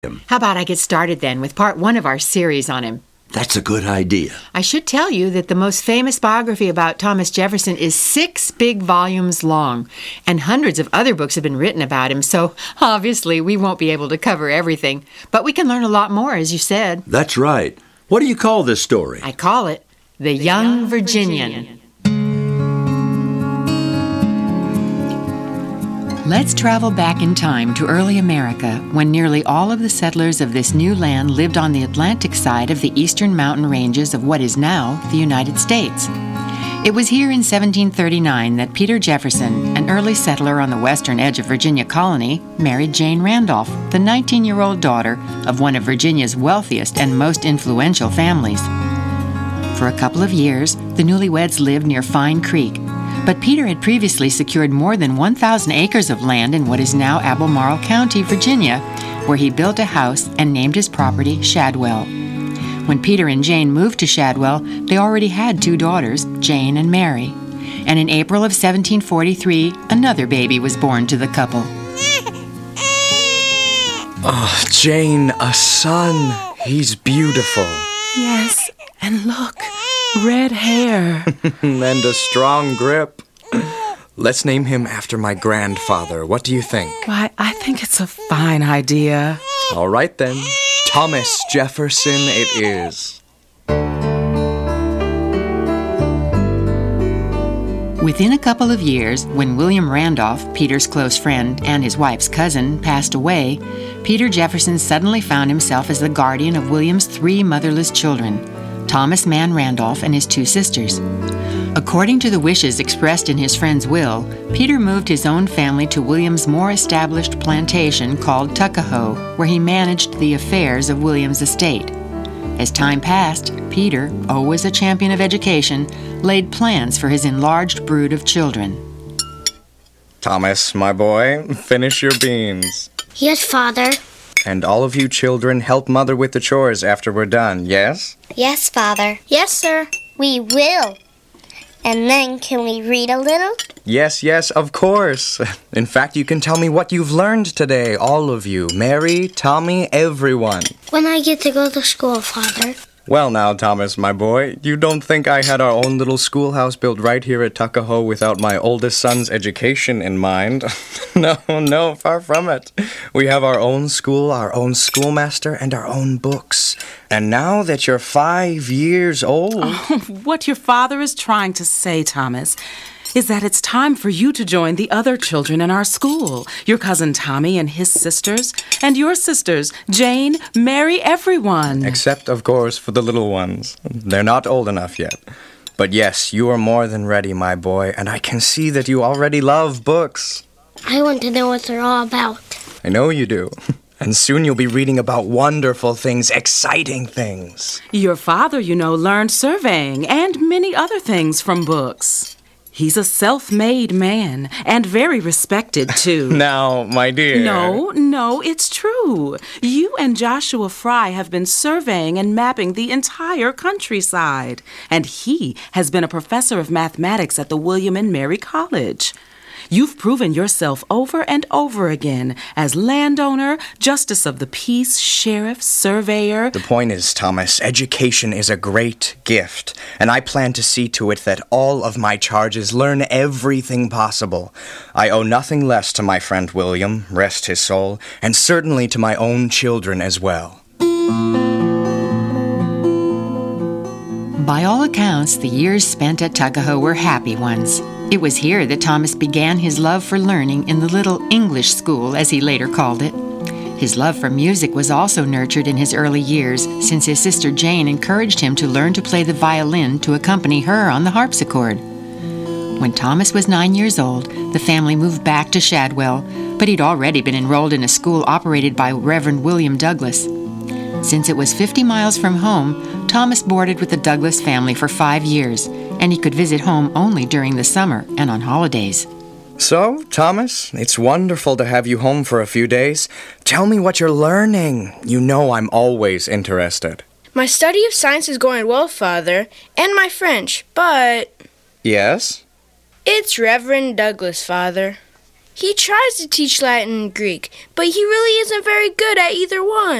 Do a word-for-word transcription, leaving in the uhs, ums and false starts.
How about I get started then with part one of our series on him? That's a good idea. I should tell you that the most famous biography about Thomas Jefferson is six big volumes long, and hundreds of other books have been written about him, so obviously we won't be able to cover everything. But we can learn a lot more, as you said. That's right. What do you call this story? I call it The, the Young, Young Virginian. Virginian. Let's travel back in time to early America, when nearly all of the settlers of this new land lived on the Atlantic side of the eastern mountain ranges of what is now the United States. It was here in seventeen thirty-nine that Peter Jefferson, an early settler on the western edge of Virginia colony, married Jane Randolph, the nineteen-year-old daughter of one of Virginia's wealthiest and most influential families. For a couple of years, the newlyweds lived near Fine Creek, but Peter had previously secured more than one thousand acres of land in what is now Albemarle County, Virginia, where he built a house and named his property Shadwell. When Peter and Jane moved to Shadwell, they already had two daughters, Jane and Mary. And in April of seventeen forty-three, another baby was born to the couple. Oh, Jane, a son. He's beautiful. Yes, and look. Red hair. And a strong grip. Let's name him after my grandfather. What do you think? Why, I think it's a fine idea. All right, then. Thomas Jefferson it is. Within a couple of years, when William Randolph, Peter's close friend and his wife's cousin, passed away, Peter Jefferson suddenly found himself as the guardian of William's three motherless children, Thomas Mann Randolph and his two sisters. According to the wishes expressed in his friend's will, Peter moved his own family to William's more established plantation called Tuckahoe, where he managed the affairs of William's estate. As time passed, Peter, always a champion of education, laid plans for his enlarged brood of children. Thomas, my boy, finish your beans. Yes, Father. And all of you children help Mother with the chores after we're done, yes? Yes, Father. Yes, sir. We will. And then can we read a little? Yes, yes, of course. In fact, you can tell me what you've learned today, all of you. Mary, Tommy, everyone. When I get to go to school, Father. Well now, Thomas, my boy, you don't think I had our own little schoolhouse built right here at Tuckahoe without my oldest son's education in mind? No, no, far from it. We have our own school, our own schoolmaster, and our own books. And now that you're five years old... Oh, what your father is trying to say, Thomas, is that it's time for you to join the other children in our school. Your cousin Tommy and his sisters, and your sisters, Jane, Mary, everyone. Except, of course, for the little ones. They're not old enough yet. But yes, you are more than ready, my boy, and I can see that you already love books. I want to know what they're all about. I know you do. And soon you'll be reading about wonderful things, exciting things. Your father, you know, learned surveying and many other things from books. He's a self-made man, and very respected, too. Now, my dear... No, no, it's true. You and Joshua Fry have been surveying and mapping the entire countryside, and he has been a professor of mathematics at the William and Mary College. You've proven yourself over and over again as landowner, justice of the peace, sheriff, surveyor. The point is, Thomas, education is a great gift, and I plan to see to it that all of my charges learn everything possible. I owe nothing less to my friend William, rest his soul, and certainly to my own children as well. By all accounts, the years spent at Tuckahoe were happy ones. It was here that Thomas began his love for learning in the little English school, as he later called it. His love for music was also nurtured in his early years, since his sister Jane encouraged him to learn to play the violin to accompany her on the harpsichord. When Thomas was nine years old, the family moved back to Shadwell, but he'd already been enrolled in a school operated by Reverend William Douglas. Since it was fifty miles from home, Thomas boarded with the Douglas family for five years, and he could visit home only during the summer and on holidays. So, Thomas, it's wonderful to have you home for a few days. Tell me what you're learning. You know I'm always interested. My study of science is going well, Father, and my French, but... Yes? It's Reverend Douglas, Father. He tries to teach Latin and Greek, but he really isn't very good at either one.